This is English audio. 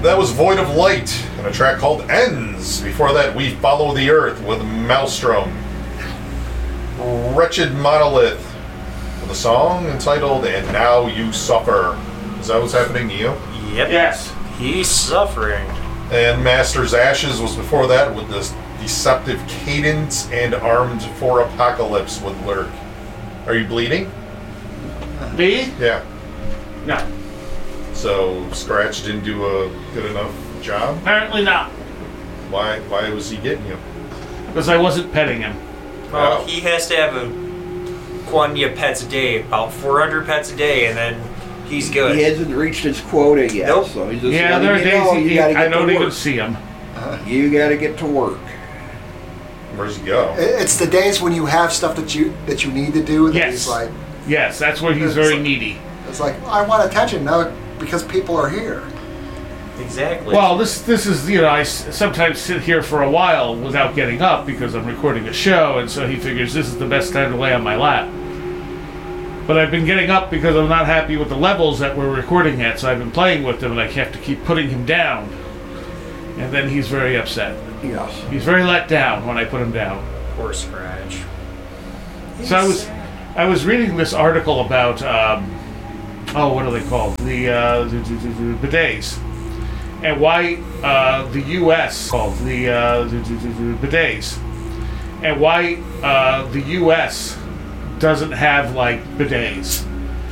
That was Void of Light, and a track called Ends. Before that, We Follow the Earth with Maelstrom. Wretched Monolith with a song entitled And Now You Suffer. Is that what's happening to you? Yep. Yes. He's suffering. And Master's Ashes was before that with this Deceptive Cadence and Armed for Apocalypse with Lurk. Are you bleeding? Me? Yeah. No. So Scratch didn't do a good enough job? Apparently not. Why was he getting you? Because I wasn't petting him. Well, Oh. he has to have a quantity of pets a day, about 400 pets a day, and then he's good. He hasn't reached his quota yet, Nope. so he's just Yeah, letting there are you days know, you gotta I get don't to even work. see him. You gotta get to work. Where's he go? It's the days when you have stuff that you need to do that Yes. he's like, Yes, that's where he's very needy. it's like, I want attention now because people are here. Exactly. Well, this is, I sometimes sit here for a while without getting up because I'm recording a show, and so he figures this is the best time to lay on my lap. But I've been getting up because I'm not happy with the levels that we're recording at, so I've been playing with them, and I have to keep putting him down. And then he's very upset. Yes. He's very let down when I put him down. Poor Scratch. So I was reading this article about what are they called? The bidets, and why the U.S. called the bidets, and why the U.S. doesn't have like bidets.